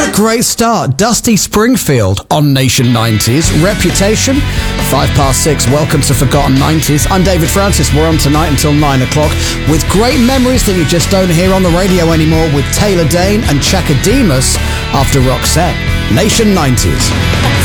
Great start. Dusty Springfield on Nation 90s. Reputation, 6:05. Welcome to Forgotten 90s. I'm David Francis. We're on tonight until 9 o'clock with great memories that you just don't hear on the radio anymore with Taylor Dayne and Chakademus after Roxette. Nation 90s.